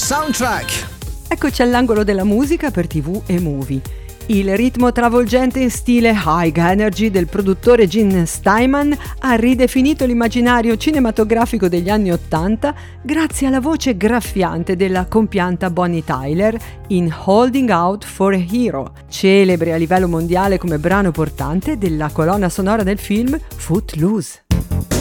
Soundtrack. Eccoci all'angolo della musica per TV e movie. Il ritmo travolgente in stile high energy del produttore Gene Steinman ha ridefinito l'immaginario cinematografico degli anni '80 grazie alla voce graffiante della compianta Bonnie Tyler in Holding Out for a Hero, celebre a livello mondiale come brano portante della colonna sonora del film Footloose.